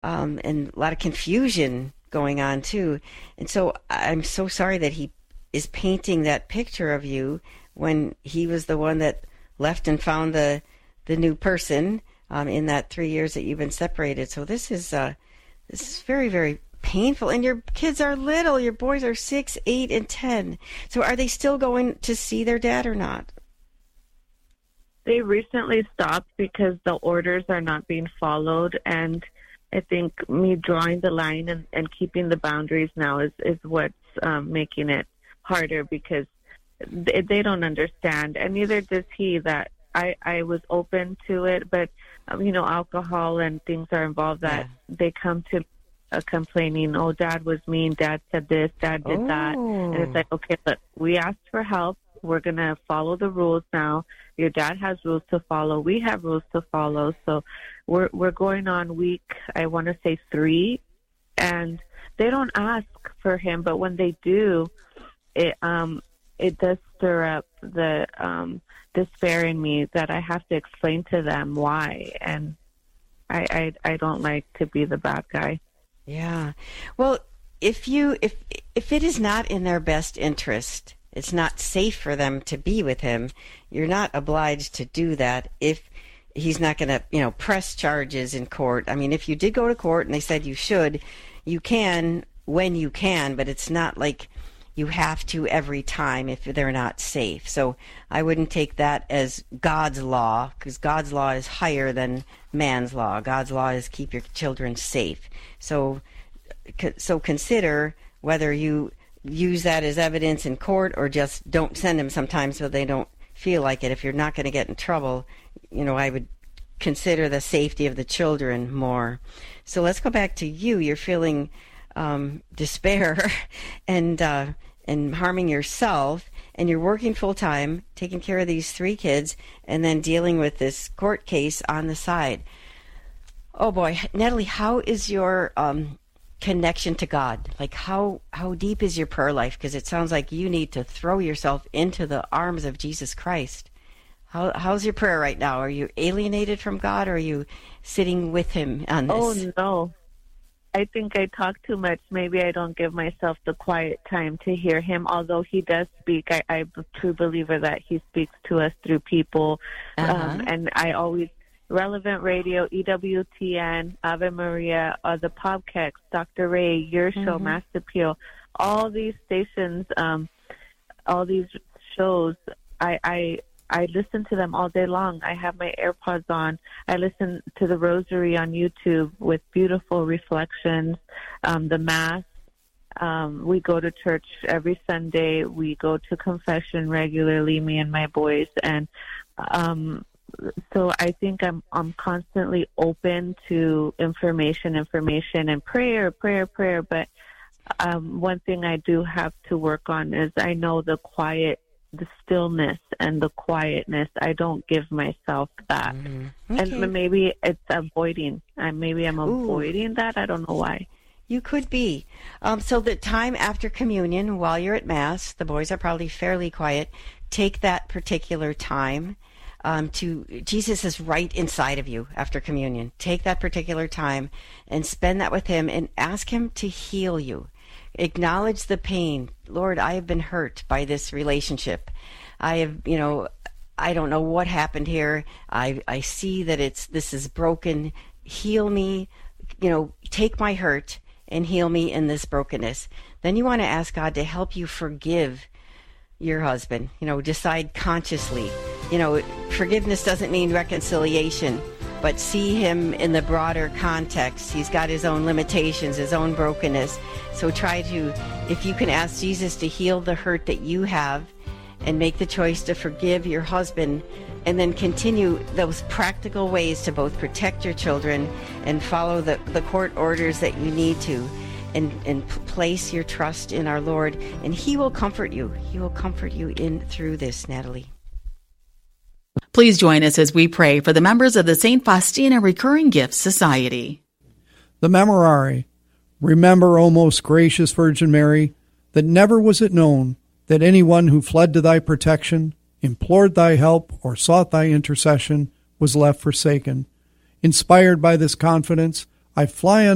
and a lot of confusion going on too. And so I'm so sorry that he is painting that picture of you when he was the one that left and found the new person in that 3 years that you've been separated. So this is very, very painful. And your kids are little. Your boys are 6, 8, and 10. So are they still going to see their dad or not? They recently stopped because the orders are not being followed, and I think me drawing the line and keeping the boundaries now is what's making it harder, because they don't understand, and neither does he, that I was open to it, but alcohol and things are involved that they come to complaining, oh, Dad was mean, Dad said this, Dad did that, and it's like, okay, look, we asked for help. We're going to follow the rules now. Your dad has rules to follow. We have rules to follow. So we're going on week, I want to say 3, and they don't ask for him, but when they do, it does stir up the despair in me that I have to explain to them why, and I don't like to be the bad guy. Yeah. Well, if it is not in their best interest, it's not safe for them to be with him, you're not obliged to do that if he's not going to, press charges in court. I mean, if you did go to court and they said you should, you can when you can, but it's not like you have to every time if they're not safe. So I wouldn't take that as God's law, because God's law is higher than man's law. God's law is keep your children safe. So consider whether you use that as evidence in court or just don't send them sometimes so they don't feel like it. If you're not going to get in trouble, I would consider the safety of the children more. So let's go back to you. You're feeling despair and harming yourself, and you're working full time, taking care of these 3 kids, and then dealing with this court case on the side. Oh boy, Natalie, how is your connection to God? Like how deep is your prayer life? Because it sounds like you need to throw yourself into the arms of Jesus Christ. How's your prayer right now? Are you alienated from God, or are you sitting with him on this? Oh, no. I think I talk too much. Maybe I don't give myself the quiet time to hear him, although he does speak. I'm a true believer that he speaks to us through people. And I always, Relevant Radio, EWTN, Ave Maria, the podcast, Dr. Ray, your show, Mass Appeal, all these stations, all these shows, I listen to them all day long. I have my AirPods on. I listen to the Rosary on YouTube with beautiful reflections, the Mass. We go to church every Sunday. We go to confession regularly, me and my boys. And so I think I'm constantly open to information and prayer. But one thing I do have to work on is I know the stillness and the quietness. I don't give myself that. Okay. And maybe it's avoiding. Maybe I'm avoiding that. I don't know why. You could be. So the time after communion, while you're at Mass, the boys are probably fairly quiet. Take that particular time Jesus is right inside of you after communion. Take that particular time and spend that with him and ask him to heal you. Acknowledge the pain. Lord, I have been hurt by this relationship. I have, I don't know what happened here. I see that this is broken. Heal me, take my hurt and heal me in this brokenness. Then you want to ask God to help you forgive your husband. Decide consciously. Forgiveness doesn't mean reconciliation, but see him in the broader context. He's got his own limitations, his own brokenness. So try to, if you can ask Jesus to heal the hurt that you have and make the choice to forgive your husband, and then continue those practical ways to both protect your children and follow the court orders that you need to, and place your trust in our Lord, and he will comfort you. He will comfort you through this, Natalie. Please join us as we pray for the members of the St. Faustina Recurring Gifts Society. The Memorare. Remember, O most gracious Virgin Mary, that never was it known that anyone who fled to thy protection, implored thy help, or sought thy intercession was left forsaken. Inspired by this confidence, I fly on